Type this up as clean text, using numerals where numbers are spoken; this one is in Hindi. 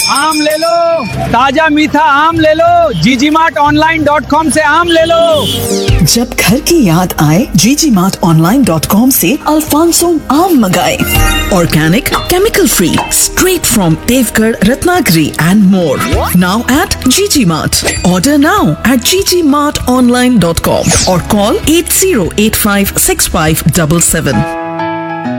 आम ले लो, ताजा मीठा आम ले लो, GGmartonline.com से आम ले लो। जब घर की याद आए GGmartonline.com से अल्फांसो आम मंगाए। Organic, chemical free, straight from Devgarh, Ratnagiri and more. Now at GGMart. Order now at GGmartonline.com or call 80856577.